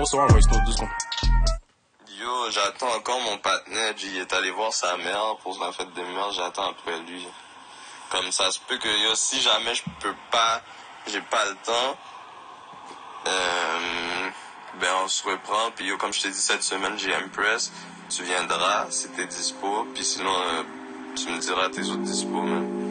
Moi, c'est vraiment, histoire 2 secondes. Yo, j'attends encore mon partenaire. Il est allé voir sa mère pour la fête des mères. J'attends après lui. Comme ça se peut que yo, si jamais je peux pas, j'ai pas le temps, ben on se reprend. Puis yo, comme je t'ai dit, cette semaine, j'ai Empress. Tu viendras si t'es dispo. Puis sinon, tu me diras tes autres dispo, man.